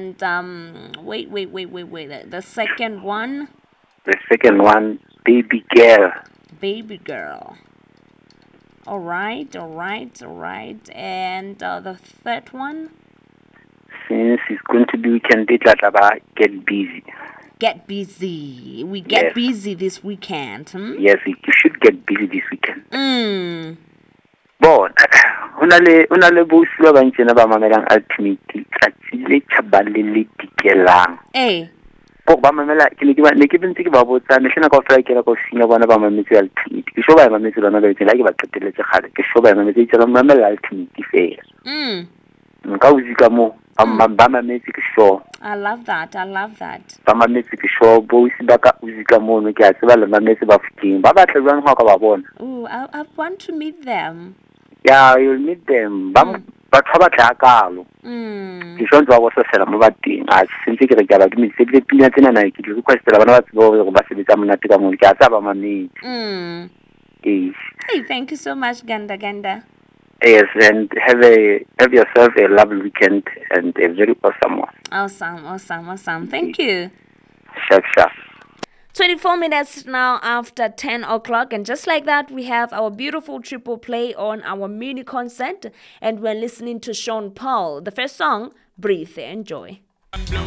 And wait. The second one, The second one, Baby Girl. Baby Girl. All right. And the third one, Since it's going to be weekend, it like Get Busy. Get Busy. We get Yes. busy this weekend. Yes, you should get busy this weekend. Bon, ho na le bosi ba bantjena ba mamelang Ultimate tsatsi le tjhabale le dikelang. Go ba mamela ke ne ke bentse ke ba botsa ne hlena kaofela ke la go sinya bona ba mametse Ultimate. Ke shoba ba mametse lona ba tsela ke ba qeteletse gale ke shoba ba mametse tsela mamela Ultimate fela. Nka uzika mo ba mametse ke show. I love that. Ba mametse ke show bosi ba ka uzika mo no ke a tseba le mametse ba futing ba batla jwang go ka ba bona. Ooh, I want to meet them. Yeah, you'll meet them. But how about Akalo? You don't know what's a Salamovati. I simply get a gallery. Me, simply peanuts in a night. You request the one of us go over to become an Attica Casabama. Hey, thank you so much, Ganda. Yes, and have yourself a lovely weekend and a very awesome one. Awesome. Thank you. Sharp. 24 minutes now after 10 o'clock, and just like that, we have our beautiful triple play on our mini concert, and we're listening to Sean Paul. The first song, Breathe. Enjoy.